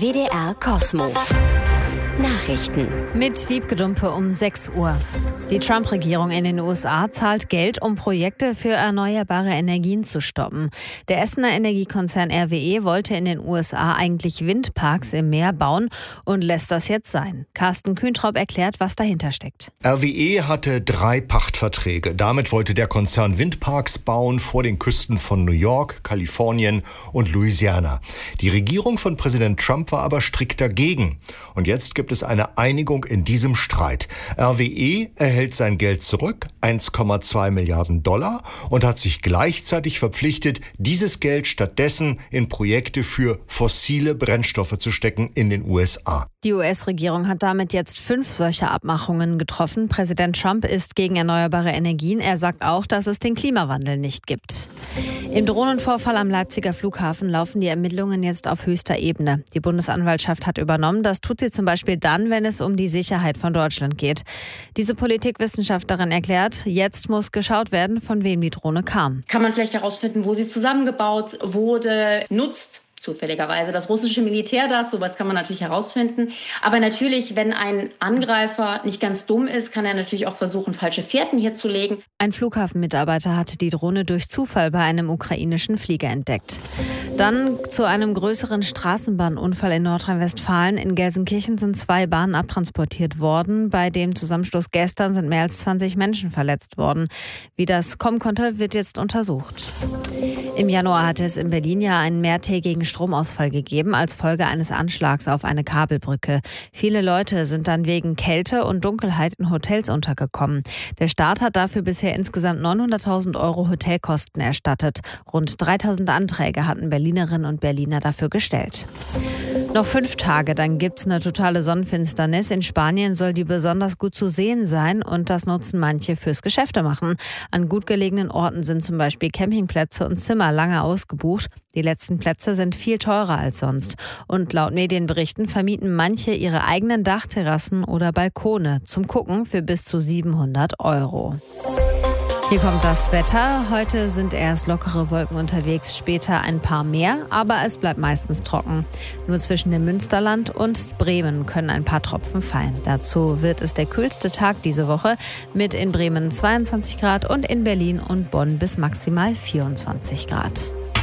WDR Cosmo. Nachrichten. Mit Wiebke Dumpe um 6 Uhr. Die Trump-Regierung in den USA zahlt Geld, um Projekte für erneuerbare Energien zu stoppen. Der Essener Energiekonzern RWE wollte in den USA eigentlich Windparks im Meer bauen und lässt das jetzt sein. Carsten Kühntraub erklärt, was dahinter steckt. RWE hatte 3 Pachtverträge. Damit wollte der Konzern Windparks bauen vor den Küsten von New York, Kalifornien und Louisiana. Die Regierung von Präsident Trump war aber strikt dagegen. Und jetzt gibt es eine Einigung in diesem Streit. RWE erhält sein Geld zurück, 1,2 Milliarden $, und hat sich gleichzeitig verpflichtet, dieses Geld stattdessen in Projekte für fossile Brennstoffe zu stecken in den USA. Die US-Regierung hat damit jetzt 5 solcher Abmachungen getroffen. Präsident Trump ist gegen erneuerbare Energien. Er sagt auch, dass es den Klimawandel nicht gibt. Im Drohnenvorfall am Leipziger Flughafen laufen die Ermittlungen jetzt auf höchster Ebene. Die Bundesanwaltschaft hat übernommen. Das tut sie zum Beispiel dann, wenn es um die Sicherheit von Deutschland geht. Diese Politikwissenschaftlerin erklärt, jetzt muss geschaut werden, von wem die Drohne kam. Kann man vielleicht herausfinden, wo sie zusammengebaut wurde, nutzt zufälligerweise das russische Militär das? Sowas kann man natürlich herausfinden. Aber natürlich, wenn ein Angreifer nicht ganz dumm ist, kann er natürlich auch versuchen, falsche Fährten hier zu legen. Ein Flughafenmitarbeiter hatte die Drohne durch Zufall bei einem ukrainischen Flieger entdeckt. Dann zu einem größeren Straßenbahnunfall in Nordrhein-Westfalen. In Gelsenkirchen sind 2 Bahnen abtransportiert worden. Bei dem Zusammenstoß gestern sind mehr als 20 Menschen verletzt worden. Wie das kommen konnte, wird jetzt untersucht. Im Januar hatte es in Berlin ja einen mehrtägigen Stromausfall gegeben als Folge eines Anschlags auf eine Kabelbrücke. Viele Leute sind dann wegen Kälte und Dunkelheit in Hotels untergekommen. Der Staat hat dafür bisher insgesamt 900.000 € Hotelkosten erstattet. Rund 3.000 Anträge hatten Berlinerinnen und Berliner dafür gestellt. Noch 5 Tage, dann gibt's eine totale Sonnenfinsternis. In Spanien soll die besonders gut zu sehen sein und das nutzen manche fürs Geschäftemachen. An gut gelegenen Orten sind zum Beispiel Campingplätze und Zimmer lange ausgebucht. Die letzten Plätze sind viel teurer als sonst. Und laut Medienberichten vermieten manche ihre eigenen Dachterrassen oder Balkone zum Gucken für bis zu 700 €. Hier kommt das Wetter. Heute sind erst lockere Wolken unterwegs, später ein paar mehr, aber es bleibt meistens trocken. Nur zwischen dem Münsterland und Bremen können ein paar Tropfen fallen. Dazu wird es der kühlste Tag diese Woche mit in Bremen 22 Grad und in Berlin und Bonn bis maximal 24 Grad.